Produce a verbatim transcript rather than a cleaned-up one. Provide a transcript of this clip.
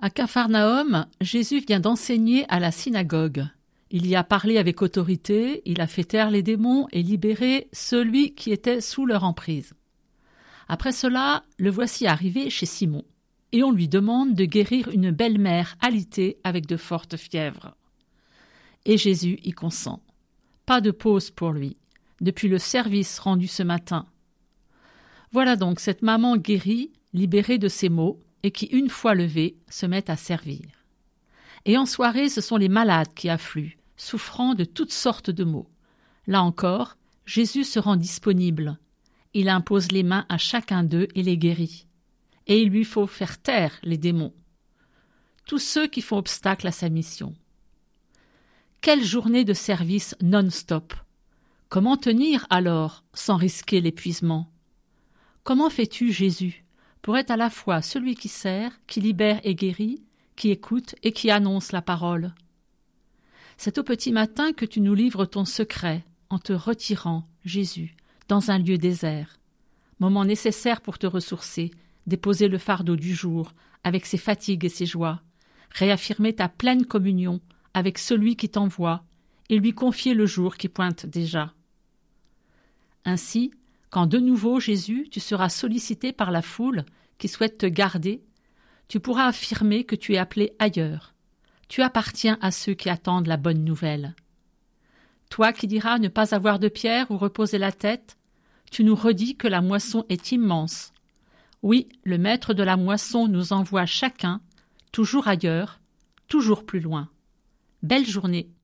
À Capharnaüm, Jésus vient d'enseigner à la synagogue. Il y a parlé avec autorité, il a fait taire les démons et libéré celui qui était sous leur emprise. Après cela, le voici arrivé chez Simon, et on lui demande de guérir une belle-mère alitée avec de fortes fièvres. Et Jésus y consent. Pas de pause pour lui, depuis le service rendu ce matin. Voilà donc cette maman guérie, libérée de ses maux, et qui, une fois levée, se met à servir. Et en soirée, ce sont les malades qui affluent, souffrant de toutes sortes de maux. Là encore, Jésus se rend disponible. Il impose les mains à chacun d'eux et les guérit. Et il lui faut faire taire les démons, tous ceux qui font obstacle à sa mission. Quelle journée de service non-stop! Comment tenir alors sans risquer l'épuisement? Comment fais-tu, Jésus, pour être à la fois celui qui sert, qui libère et guérit, qui écoute et qui annonce la parole? C'est au petit matin que tu nous livres ton secret en te retirant, Jésus, dans un lieu désert. Moment nécessaire pour te ressourcer, déposer le fardeau du jour avec ses fatigues et ses joies, réaffirmer ta pleine communion avec celui qui t'envoie et lui confier le jour qui pointe déjà. Ainsi, quand de nouveau, Jésus, tu seras sollicité par la foule qui souhaite te garder, tu pourras affirmer que tu es appelé ailleurs. Tu appartiens à ceux qui attendent la bonne nouvelle. Toi qui diras ne pas avoir de pierre où reposer la tête, tu nous redis que la moisson est immense. Oui, le maître de la moisson nous envoie chacun, toujours ailleurs, toujours plus loin. Belle journée.